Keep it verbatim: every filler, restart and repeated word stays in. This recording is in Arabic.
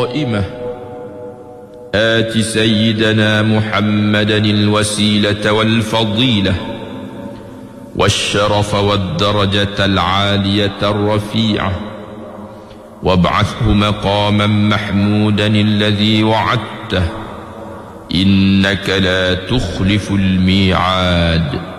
قائمة آت سيدنا محمدا الوسيلة والفضيلة والشرف والدرجة العالية الرفيعة وابعثه مقاما محمودا الذي وعدته إنك لا تخلف الميعاد.